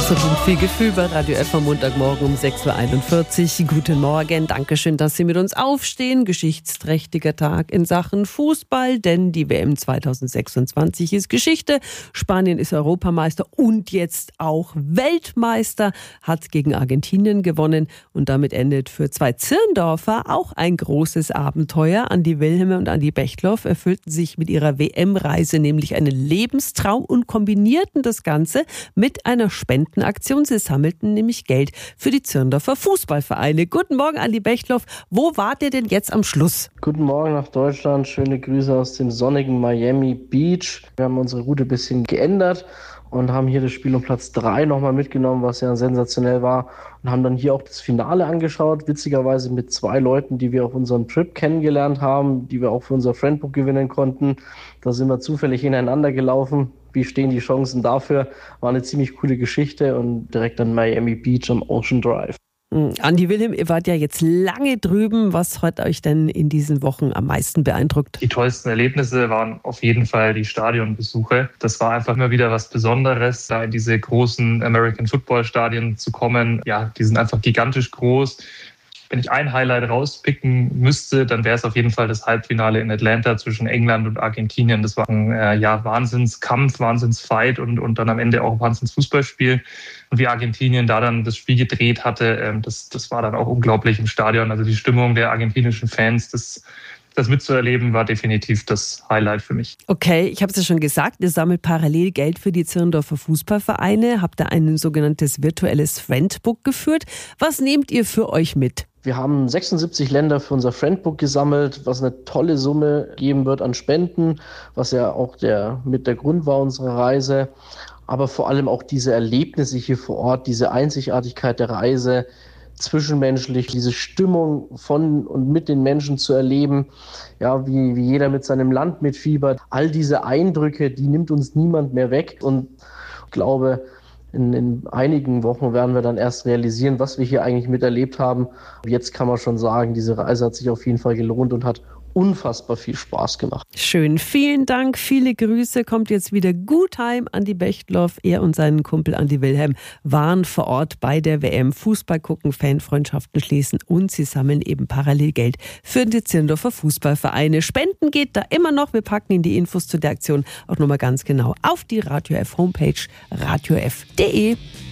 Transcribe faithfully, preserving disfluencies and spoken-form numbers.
So klingt viel Gefühl bei Radio F am Montagmorgen um sechs Uhr einundvierzig. Guten Morgen, Dankeschön, dass Sie mit uns aufstehen. Geschichtsträchtiger Tag in Sachen Fußball, denn die W M zweitausendsechsundzwanzig ist Geschichte. Spanien ist Europameister und jetzt auch Weltmeister, hat gegen Argentinien gewonnen und damit endet für zwei Zirndorfer auch ein großes Abenteuer. Andi Wilhelme und Andi Bechtloff erfüllten sich mit ihrer W M-Reise nämlich einen Lebenstraum und kombinierten das Ganze mit einer Spende. Aktion. Sie sammelten nämlich Geld für die Zirndorfer Fußballvereine. Guten Morgen, Andi Bechtloff. Wo wart ihr denn jetzt am Schluss? Guten Morgen nach Deutschland. Schöne Grüße aus dem sonnigen Miami Beach. Wir haben unsere Route ein bisschen geändert und haben hier das Spiel um Platz drei nochmal mitgenommen, was ja sensationell war. Und haben dann hier auch das Finale angeschaut. Witzigerweise mit zwei Leuten, die wir auf unserem Trip kennengelernt haben, die wir auch für unser Friendbook gewinnen konnten. Da sind wir zufällig ineinander gelaufen. Wie stehen die Chancen dafür? War eine ziemlich coole Geschichte und direkt an Miami Beach am Ocean Drive. Andi Wilhelm, ihr wart ja jetzt lange drüben. Was hat euch denn in diesen Wochen am meisten beeindruckt? Die tollsten Erlebnisse waren auf jeden Fall die Stadionbesuche. Das war einfach immer wieder was Besonderes, da in diese großen American Football Stadien zu kommen. Ja, die sind einfach gigantisch groß. Wenn ich ein Highlight rauspicken müsste, dann wäre es auf jeden Fall das Halbfinale in Atlanta zwischen England und Argentinien. Das war ein äh, ja, Wahnsinnskampf, Wahnsinnsfight und, und dann am Ende auch ein Wahnsinnsfußballspiel. Und wie Argentinien da dann das Spiel gedreht hatte, ähm, das, das war dann auch unglaublich im Stadion. Also die Stimmung der argentinischen Fans, das Das mitzuerleben, war definitiv das Highlight für mich. Okay, ich habe es ja schon gesagt, ihr sammelt parallel Geld für die Zirndorfer Fußballvereine, habt da ein sogenanntes virtuelles Friendbook geführt. Was nehmt ihr für euch mit? Wir haben sechsundsiebzig Länder für unser Friendbook gesammelt, was eine tolle Summe geben wird an Spenden, was ja auch der, mit der Grund war unserer Reise. Aber vor allem auch diese Erlebnisse hier vor Ort, diese Einzigartigkeit der Reise, zwischenmenschlich, diese Stimmung von und mit den Menschen zu erleben, ja, wie, wie jeder mit seinem Land mitfiebert. All diese Eindrücke, die nimmt uns niemand mehr weg. Und ich glaube, in, in einigen Wochen werden wir dann erst realisieren, was wir hier eigentlich miterlebt haben. Jetzt kann man schon sagen, diese Reise hat sich auf jeden Fall gelohnt und hat unfassbar viel Spaß gemacht. Schön, vielen Dank, viele Grüße. Kommt jetzt wieder gut heim, Andi Bechtloff. Er und sein Kumpel Andi Wilhelm waren vor Ort bei der W M. Fußball gucken, Fanfreundschaften schließen und sie sammeln eben parallel Geld für die Zirndorfer Fußballvereine. Spenden geht da immer noch. Wir packen in die Infos zu der Aktion auch nochmal ganz genau auf die Radio F Homepage radio f punkt de.